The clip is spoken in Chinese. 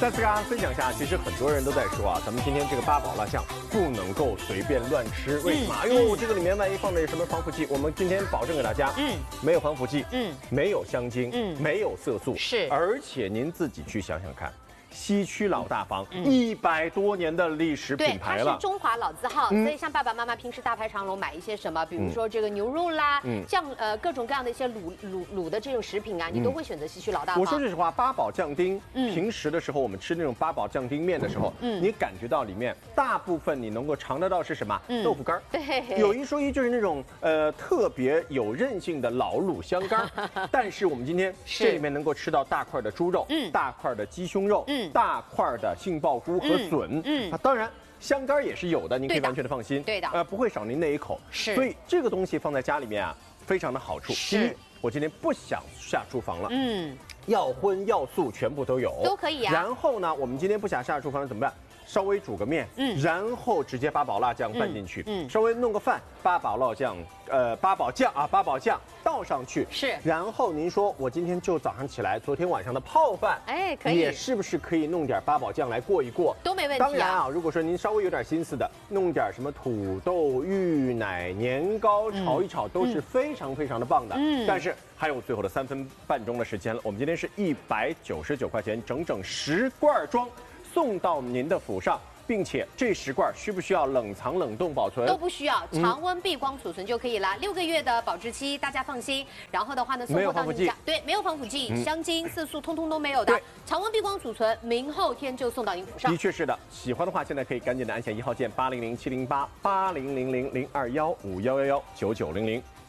再次跟大家分享一下，其实很多人都在说啊，咱们今天这个八宝蜡像不能够随便乱吃，为什么？哎呦，这个里面万一放着什么防腐剂，我们今天保证给大家，没有防腐剂，没有香精，没有色素， 是， 而且您自己去想想看。西区老大房100多年的历史品牌了， 对，它是中华老字号，所以像爸爸妈妈平时大排长龙买一些什么，比如说这个牛肉啦，像各种各样的一些卤的这种食品啊，你都会选择西区老大房。 我说句实话，八宝酱丁，平时的时候我们吃那种八宝酱丁面的时候，你感觉到里面大部分你能够尝得到是什么？豆腐干。 对， 有一说一，就是那种特别有韧性的老卤香干。但是我们今天这里面能够吃到大块的猪肉，大块的鸡胸肉，大块的杏鲍菇和笋，当然香干也是有的，您可以完全的放心， 对的， 不会少您那一口。 是， 所以这个东西放在家里面啊，非常的好处。第一，我今天不想下厨房了，要荤要素全部都有， 都可以啊。 然后呢，我们今天不想下厨房怎么办？稍微煮个面，然后直接八宝辣酱拌进去，稍微弄个饭，八宝酱倒上去， 是。 然后您说我今天就早上起来，昨天晚上的泡饭， 哎，可以， 也是不是可以弄点八宝酱来过一过？ 都没问题。 当然啊，如果说您稍微有点心思的，弄点什么土豆、芋奶、年糕炒一炒，都是非常非常的棒的。但是还有最后的3分半钟的时间了，我们今天是199块钱，整整10罐装。送到您的府上，并且这10罐需不需要冷藏冷冻保存？ 都不需要，常温闭光储存就可以啦。6个月的保质期，大家放心。然后的话呢，送货到您家，对，没有防腐剂、香精、色素，通通都没有的。常温闭光储存，明后天就送到您府上。 的确是的，喜欢的话现在可以赶紧的按下1号键800-708-8000-021-5111-9900。